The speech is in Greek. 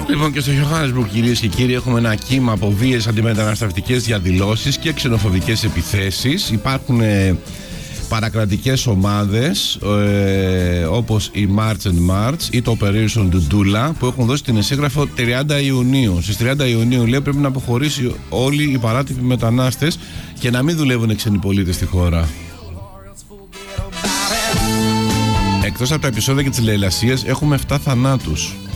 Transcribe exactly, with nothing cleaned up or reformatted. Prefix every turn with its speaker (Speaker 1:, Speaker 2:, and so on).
Speaker 1: Λοιπόν, και στο Johannesburg, κυρίες και κύριοι, έχουμε ένα κύμα από βίαιες αντιμεταναστευτικές διαδηλώσεις και ξενοφοβικές επιθέσεις. Υπάρχουν ε, παρακρατικές ομάδες ε, όπως η March and March ή το Operation Dudula, που έχουν δώσει την εισήγραφο τριάντα Ιουνίου. Στις τριάντα Ιουνίου, λέει, πρέπει να αποχωρήσει όλοι οι παράτυποι μετανάστες και να μην δουλεύουν ξένοι πολίτες στη χώρα. Εκτός από τα επεισόδια και τις λαιλασίες, έχουμε επτά θανάτους.